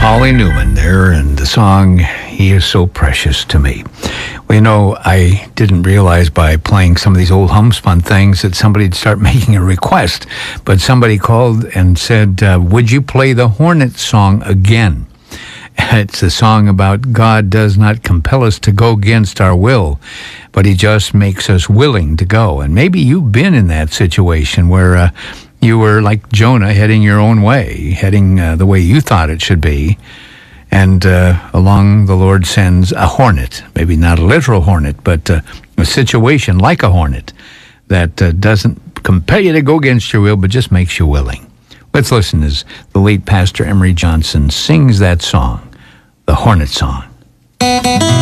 Holly Newman there, and the song, He Is So Precious to Me. Well, you know, I didn't realize by playing some of these old homespun things that somebody'd start making a request, but somebody called and said, would you play the Hornet song again? It's a song about God does not compel us to go against our will, but He just makes us willing to go. And maybe you've been in that situation where you were like Jonah, heading your own way, heading the way you thought it should be. And along the Lord sends a hornet, maybe not a literal hornet, but a situation like a hornet that doesn't compel you to go against your will, but just makes you willing. Let's listen as the late Pastor Emery Johnson sings that song, the Hornet Song.